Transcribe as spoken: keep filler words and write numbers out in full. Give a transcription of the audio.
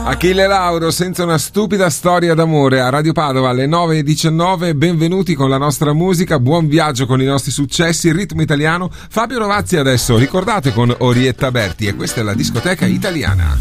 Achille Lauro, senza una stupida storia d'amore, a Radio Padova alle nove e diciannove. Benvenuti con la nostra musica, buon viaggio con i nostri successi, il ritmo italiano. Fabio Rovazzi adesso, ricordate, con Orietta Berti, e questa è la discoteca italiana.